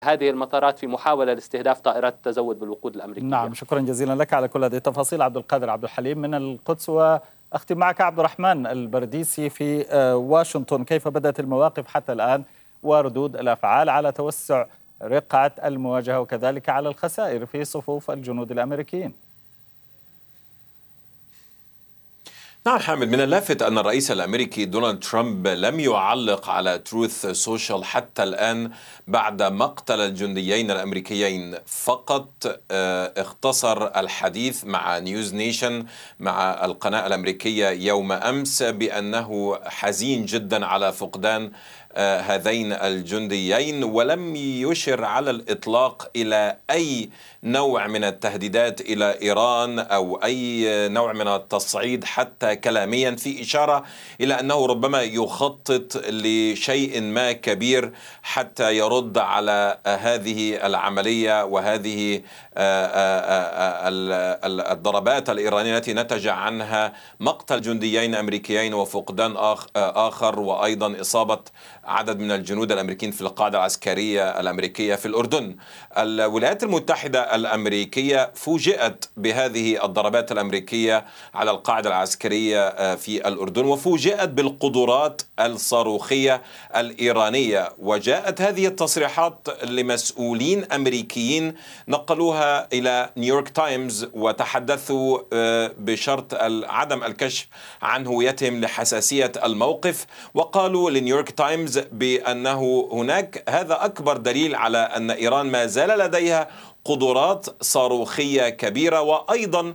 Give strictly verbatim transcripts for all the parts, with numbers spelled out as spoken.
هذه المطارات في محاولة لاستهداف طائرات تزود بالوقود الأمريكية. نعم، شكرا جزيلا لك على كل هذه التفاصيل عبد القادر عبد الحليم من القدس. وأختم معك عبد الرحمن البرديسي في واشنطن، كيف بدأت المواقف حتى الآن وردود الأفعال على توسع رقعة المواجهة وكذلك على الخسائر في صفوف الجنود الأمريكيين؟ نعم حامد، من اللافت أن الرئيس الأمريكي دونالد ترامب لم يعلق على تروث سوشيال حتى الآن بعد مقتل الجنديين الأمريكيين. فقط اختصر الحديث مع نيوز نيشن مع القناة الأمريكية يوم أمس بأنه حزين جدا على فقدان هذين الجنديين، ولم يشر على الإطلاق إلى أي نوع من التهديدات إلى إيران أو أي نوع من التصعيد حتى كلاميا، في إشارة إلى أنه ربما يخطط لشيء ما كبير حتى يرد على هذه العملية وهذه الضربات الإيرانية التي نتج عنها مقتل جنديين أمريكيين وفقدان آخر، وأيضا إصابة عدد من الجنود الأمريكيين في القاعدة العسكرية الأمريكية في الأردن. الولايات المتحدة الأمريكية فوجئت بهذه الضربات الأمريكية على القاعدة العسكرية في الأردن، وفوجئت بالقدرات الصاروخية الإيرانية، وجاءت هذه التصريحات لمسؤولين أمريكيين نقلوها إلى نيويورك تايمز، وتحدثوا بشرط عدم الكشف عن هويتهم لحساسية الموقف، وقالوا لنيويورك تايمز بأنه هناك هذا أكبر دليل على أن إيران ما زال لديها قدرات صاروخية كبيرة، وأيضا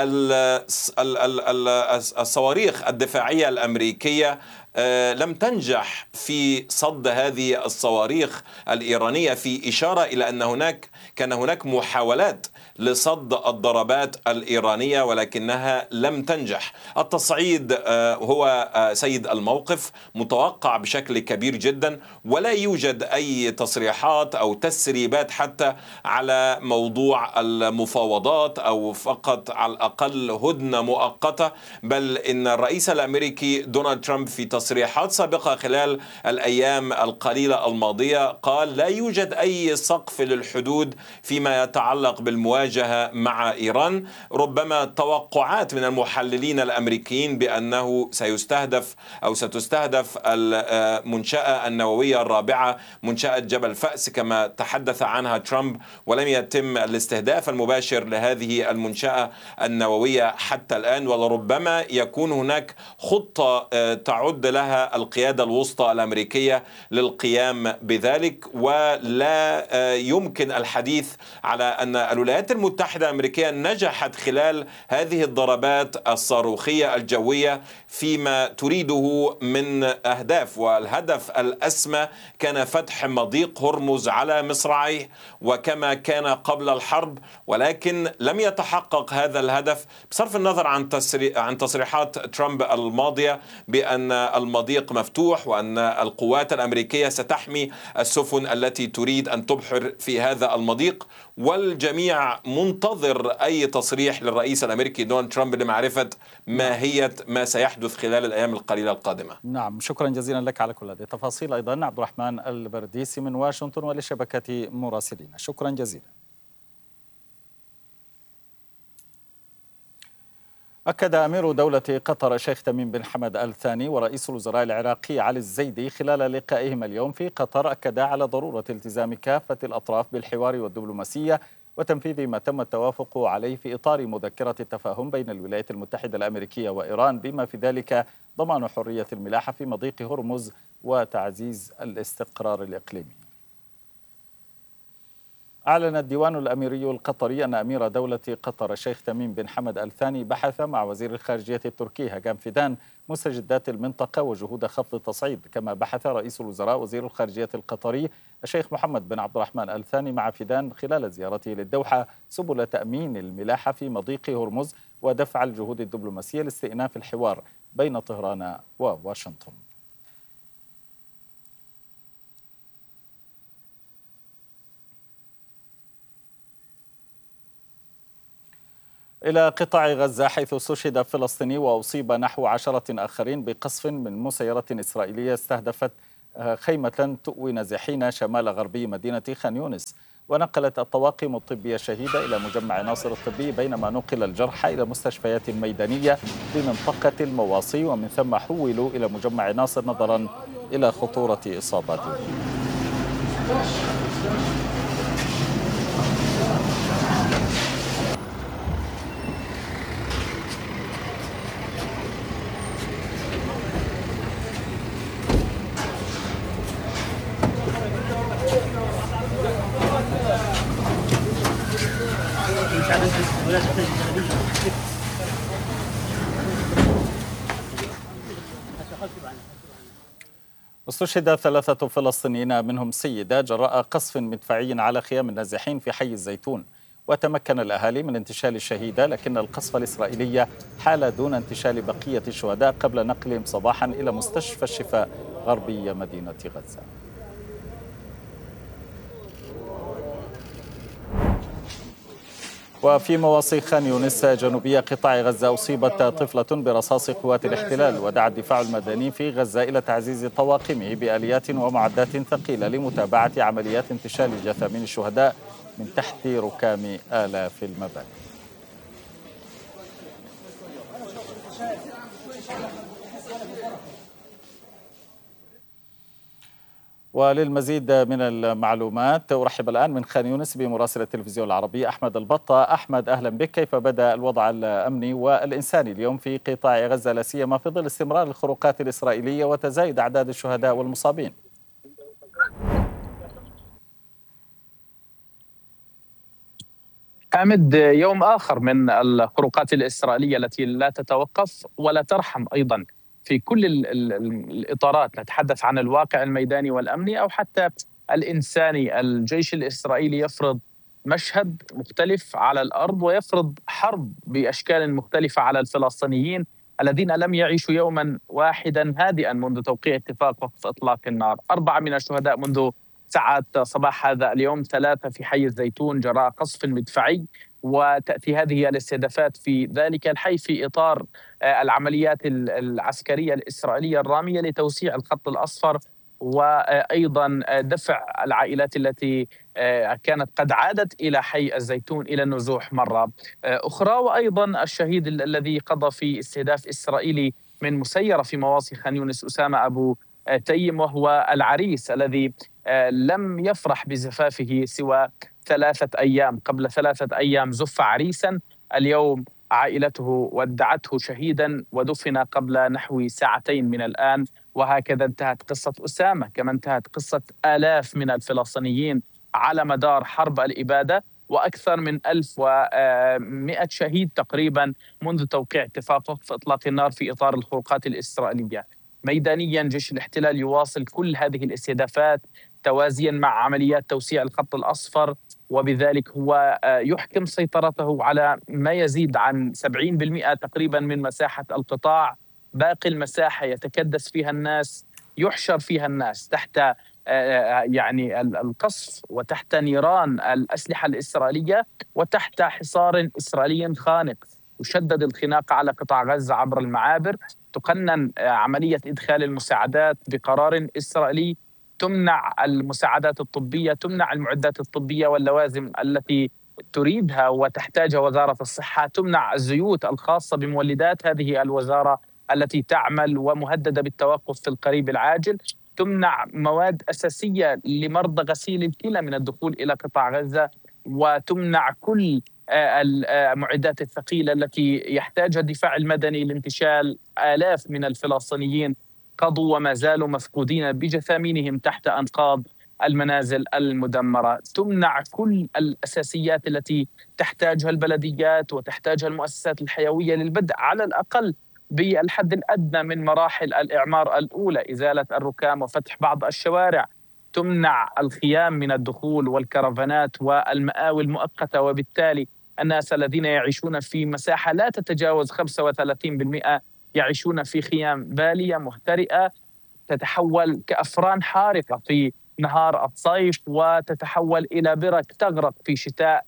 الصواريخ الدفاعية الأمريكية لم تنجح في صد هذه الصواريخ الإيرانية، في إشارة إلى أن هناك كان هناك محاولات لصد الضربات الإيرانية ولكنها لم تنجح. التصعيد هو سيد الموقف متوقع بشكل كبير جدا، ولا يوجد أي تصريحات أو تسريبات حتى على موضوع المفاوضات أو فقط على الأقل هدنة مؤقتة، بل إن الرئيس الأمريكي دونالد ترامب في تصريحات سابقة خلال الأيام القليلة الماضية قال لا يوجد أي سقف للحدود فيما يتعلق بالمواجهة مع إيران. ربما توقعات من المحللين الأمريكيين بأنه سيستهدف أو ستستهدف المنشأة النووية الرابعة، منشأة جبل فأس كما تحدث عنها ترامب، ولم يتم الاستهداف المباشر لهذه المنشأة النووية حتى الآن، ولربما يكون هناك خطة تعد لها القيادة الوسطى الأمريكية للقيام بذلك. ولا يمكن الحديث على أن الولايات المتحدة الأمريكية نجحت خلال هذه الضربات الصاروخية الجوية فيما تريده من أهداف، والهدف الأسمى كان فتح مضيق هرمز على مصراعيه وكما كان قبل الحرب، ولكن لم يتحقق هذا الهدف بصرف النظر عن عن تصريحات ترامب الماضية بأن المضيق مفتوح وأن القوات الأمريكية ستحمي السفن التي تريد أن تبحر في هذا المضيق. والجميع منتظر أي تصريح للرئيس الأمريكي دونالد ترامب لمعرفة ماهية ما سيحدث خلال الأيام القليلة القادمة. نعم، شكرا جزيلا لك على كل هذه التفاصيل. أيضا عبد الرحمن البرديسي من واشنطن ولشبكة مراسلين، شكرا جزيلا. أكد أمير دولة قطر الشيخ تميم بن حمد آل ثاني ورئيس الوزراء العراقي علي الزيدي خلال لقائهما اليوم في قطر، أكد على ضرورة التزام كافة الأطراف بالحوار والدبلوماسية وتنفيذ ما تم التوافق عليه في إطار مذكرة التفاهم بين الولايات المتحدة الأمريكية وإيران، بما في ذلك ضمان حرية الملاحة في مضيق هرمز وتعزيز الاستقرار الإقليمي. أعلن الديوان الأميري القطري أن أمير دولة قطر الشيخ تميم بن حمد آل ثاني بحث مع وزير الخارجية التركي هاكان فيدان مستجدات المنطقة وجهود خفض التصعيد، كما بحث رئيس الوزراء وزير الخارجية القطري الشيخ محمد بن عبد الرحمن آل ثاني مع فيدان خلال زيارته للدوحة سبل تأمين الملاحة في مضيق هرمز ودفع الجهود الدبلوماسية لاستئناف الحوار بين طهران وواشنطن. إلى قطاع غزة، حيث استشهد فلسطيني وأصيب نحو عشرة آخرين بقصف من مسيرة إسرائيلية استهدفت خيمة تؤوي نازحين شمال غربي مدينة خان يونس. ونقلت الطواقم الطبية شهيدة إلى مجمع ناصر الطبي، بينما نقل الجرحى إلى مستشفيات ميدانية في منطقة المواصي، ومن ثم حولوا إلى مجمع ناصر نظرا إلى خطورة إصاباتهم. استشهد ثلاثة فلسطينيين منهم سيدة جراء قصف مدفعي على خيام النازحين في حي الزيتون. وتمكن الأهالي من انتشال الشهيدة، لكن القصف الإسرائيلي حال دون انتشال بقية الشهداء قبل نقلهم صباحا إلى مستشفى الشفاء غربي مدينة غزة. وفي مواصي خان يونس جنوبية قطاع غزة أصيبت طفلة برصاص قوات الاحتلال، ودعا الدفاع المدني في غزة إلى تعزيز طواقمه بآليات ومعدات ثقيلة لمتابعة عمليات انتشال جثامين الشهداء من تحت ركام آلاف المباني. وللمزيد من المعلومات أرحب الآن من خان يونس بمراسل التلفزيون العربي أحمد البطة. أحمد، أهلا بك. كيف بدأ الوضع الأمني والإنساني اليوم في قطاع غزة، لا سيما في ظل استمرار الخروقات الإسرائيلية وتزايد أعداد الشهداء والمصابين؟ حامد، يوم آخر من الخروقات الإسرائيلية التي لا تتوقف ولا ترحم أيضا في كل ال ال الإطارات، نتحدث عن الواقع الميداني والأمني أو حتى الإنساني. الجيش الإسرائيلي يفرض مشهد مختلف على الأرض ويفرض حرب بأشكال مختلفة على الفلسطينيين الذين لم يعيشوا يوما واحدا هادئا منذ توقيع اتفاق وقف إطلاق النار. أربعة من الشهداء منذ ساعات صباح هذا اليوم، ثلاثة في حي الزيتون جراء قصف مدفعي، وتأتي هذه الاستهدافات في ذلك الحي في إطار العمليات العسكرية الإسرائيلية الرامية لتوسيع الخط الأصفر، وأيضا دفع العائلات التي كانت قد عادت إلى حي الزيتون إلى النزوح مرة أخرى. وأيضا الشهيد الذي قضى في استهداف إسرائيلي من مسيرة في مواصي خان يونس، أسامة أبو تيم، وهو العريس الذي لم يفرح بزفافه سوى ثلاثة أيام. قبل ثلاثة أيام زف عريسا، اليوم عائلته ودعته شهيدا ودفن قبل نحو ساعتين من الآن. وهكذا انتهت قصة أسامة، كما انتهت قصة آلاف من الفلسطينيين على مدار حرب الإبادة، وأكثر من ألف ومئة شهيد تقريبا منذ توقيع اتفاق وقف إطلاق النار في إطار الخروقات الإسرائيلية. ميدانيا جيش الاحتلال يواصل كل هذه الاستهدافات توازيا مع عمليات توسيع الخط الأصفر، وبذلك هو يحكم سيطرته على ما يزيد عن سبعين بالمئة تقريبا من مساحة القطاع. باقي المساحة يتكدس فيها الناس، يحشر فيها الناس تحت يعني القصف وتحت نيران الأسلحة الإسرائيلية وتحت حصار إسرائيلي خانق. يشدد الخناق على قطاع غزة عبر المعابر، تقنن عملية إدخال المساعدات بقرار إسرائيلي، تمنع المساعدات الطبية، تمنع المعدات الطبية واللوازم التي تريدها وتحتاجها وزارة الصحة، تمنع الزيوت الخاصة بمولدات هذه الوزارة التي تعمل ومهددة بالتوقف في القريب العاجل، تمنع مواد أساسية لمرضى غسيل الكلى من الدخول إلى قطاع غزة، وتمنع كل المعدات الثقيلة التي يحتاجها الدفاع المدني لانتشال آلاف من الفلسطينيين قضوا وما زالوا مفقودين بجثامينهم تحت أنقاض المنازل المدمرة. تمنع كل الأساسيات التي تحتاجها البلديات وتحتاجها المؤسسات الحيوية للبدء على الأقل بالحد الأدنى من مراحل الإعمار الأولى، إزالة الركام وفتح بعض الشوارع. تمنع الخيام من الدخول والكرفانات والمآوي المؤقتة، وبالتالي الناس الذين يعيشون في مساحة لا تتجاوز خمسة وثلاثين بالمئة يعيشون في خيام بالية مهترئة تتحول كأفران حارقة في نهار الصيف وتتحول إلى برك تغرق في شتاء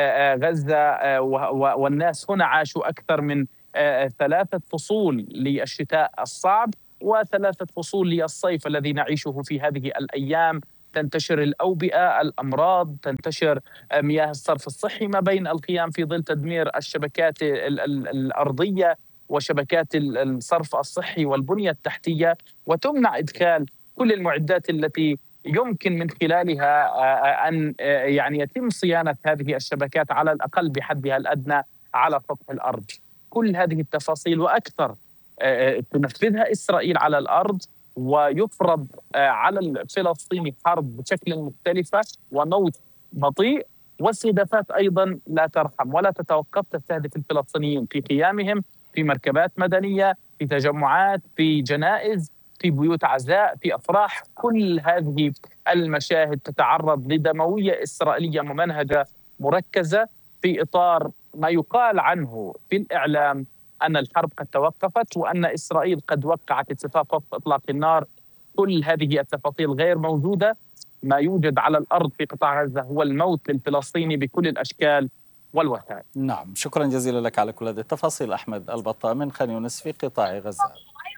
غزة. والناس هنا عاشوا أكثر من ثلاثة فصول للشتاء الصعب، وثلاثة فصول للصيف الذي نعيشه في هذه الأيام. تنتشر الأوبئة، الأمراض، تنتشر مياه الصرف الصحي، ما بين القيام في ظل تدمير الشبكات الأرضية وشبكات الصرف الصحي والبنية التحتية، وتمنع إدخال كل المعدات التي يمكن من خلالها أن يعني يتم صيانة هذه الشبكات على الأقل بحدها الأدنى على سطح الأرض. كل هذه التفاصيل وأكثر تنفذها إسرائيل على الأرض، ويفرض على الفلسطيني حرب بشكل مختلفة وموت بطيء، واستهدافات أيضا لا ترحم ولا تتوقف، تستهدف الفلسطينيين في قيامهم، في مركبات مدنية، في تجمعات، في جنائز، في بيوت عزاء، في أفراح. كل هذه المشاهد تتعرض لدموية إسرائيلية ممنهجة مركزة في إطار ما يقال عنه في الإعلام أن الحرب قد توقفت وأن إسرائيل قد وقعت اتفاق وقف إطلاق النار. كل هذه التفاصيل غير موجودة. ما يوجد على الأرض في قطاع غزة هو الموت للفلسطيني بكل الأشكال والوسائل. نعم، شكرا جزيلا لك على كل هذه التفاصيل أحمد البطا من خان يونس في قطاع غزة.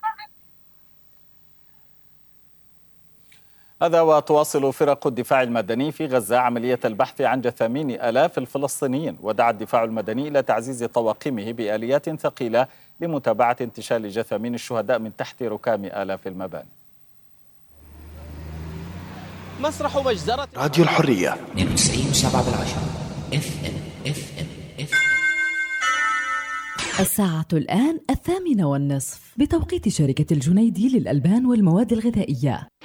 هذا وتواصل فرق الدفاع المدني في غزة عملية البحث عن جثامين آلاف الفلسطينيين، ودعا الدفاع المدني إلى تعزيز طواقمه بآليات ثقيلة لمتابعة انتشال جثامين الشهداء من تحت ركام آلاف المباني. مسرح مجزرة راديو الحرية اثنين وتسعين فاصلة سبعة بالعشرة اف ام اف ام اف الساعة الآن الثامنة والنصف بتوقيت شركة الجنيدي للألبان والمواد الغذائية.